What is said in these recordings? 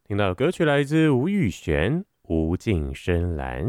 听到的歌曲来自吴宇璇，《无尽深蓝》。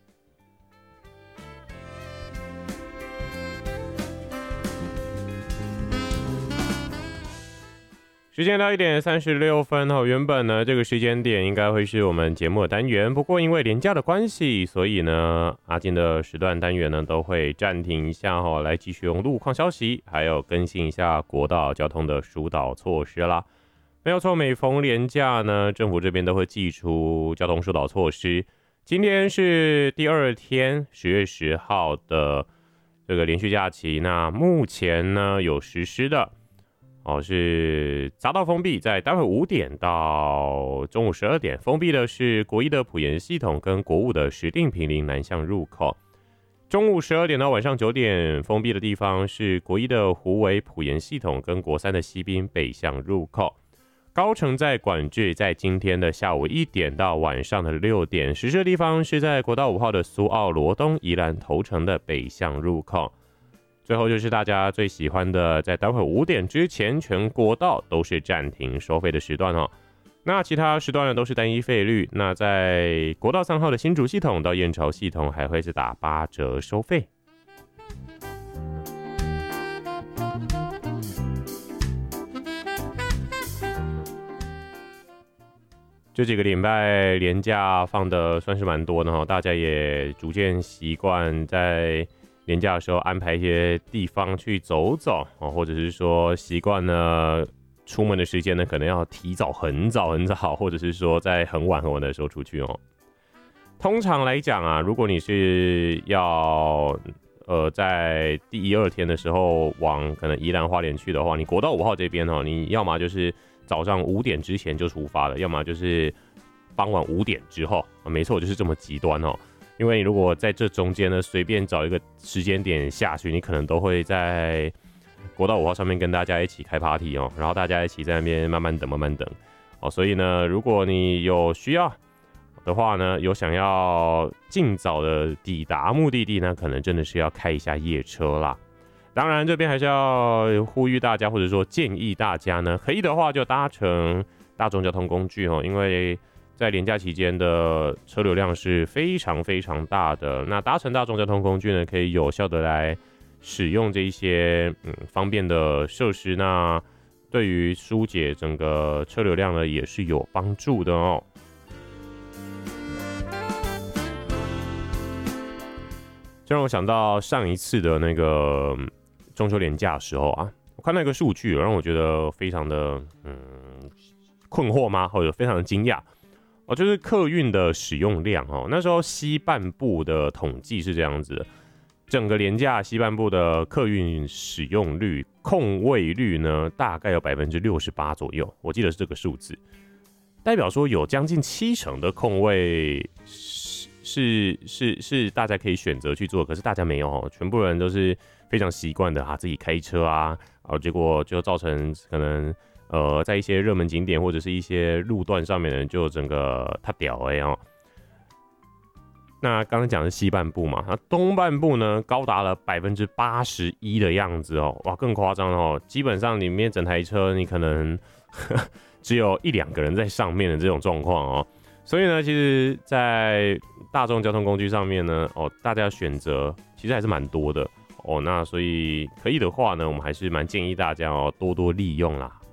时间到1:36哦，原本呢这个时间点应该会是我们节目的单元，不过因为连假的关系，所以呢阿金的时段单元呢都会暂停一下哦，来继续用路况消息，还有更新一下国道交通的疏导措施啦。没有错，每逢连假呢，政府这边都会祭出交通疏导措施。今天是第2天，10月10号的这个连续假期，那目前呢有实施的。是匝道封闭，在待会5点到中午12点，封闭的是国一的埔盐系统跟国五的石碇坪林南向入口。中午12点到晚上9点，封闭的地方是国一的虎尾埔盐系统跟国三的西滨北向入口。高乘载管制在今天的下午1点到晚上的6点，实施的地方是在国道5号的苏澳罗东宜兰头城的北向入口。最后就是大家最喜欢的，在待会5点之前，全国道都是暂停收费的时段哦。那其他时段呢都是单一费率。那在国道3号的新竹系统到燕巢系统还会是打8折收费。这几个礼拜连假放的算是蛮多的哦，大家也逐渐习惯在连假的时候安排一些地方去走走，或者是说习惯呢出门的时间呢可能要提早很早很早，或者是说在很晚很晚的时候出去哦。通常来讲啊，如果你是要在第1、2天的时候往可能宜兰花莲去的话，你国道5号这边哦，你要么就是早上5点之前就出发了，要么就是傍晚5点之后，没错，就是这么极端哦。因为你如果在这中间呢，随便找一个时间点下去，你可能都会在国道5号上面跟大家一起开 party 哦，然后大家一起在那边慢慢等哦。所以呢，如果你有需要的话呢，有想要尽早的抵达目的地呢，可能真的是要开一下夜车啦。当然，这边还是要呼吁大家，或者说建议大家呢，可以的话就搭乘大众交通工具哦，因为在连假期间的车流量是非常非常大的，那搭乘大众交通工具呢，可以有效的来使用这一些方便的设施，那对于疏解整个车流量呢，也是有帮助的哦。这让我想到上一次的那个中秋连假的时候啊，我看到一个数据，让我觉得非常的困惑吗？或者非常的惊讶。就是客运的使用量哦，那时候西半部的统计是这样子的，整个连假西半部的客运使用率、空位率呢，大概有68%左右，我记得是这个数字，代表说有将近70%的空位是大家可以选择去做，可是大家没有哦，全部人都是非常习惯的自己开车啊，结果就造成可能在一些热门景点或者是一些路段上面呢，就整个太屌哦。那刚才讲的是西半部嘛，那东半部呢高达了81%的样子哦，哇，更夸张哦，基本上里面整台车你可能只有1、2个人在上面的这种状况哦。所以呢，其实，在大众交通工具上面呢，大家选择其实还是蛮多的哦。那所以可以的话呢，我们还是蛮建议大家多多利用啦。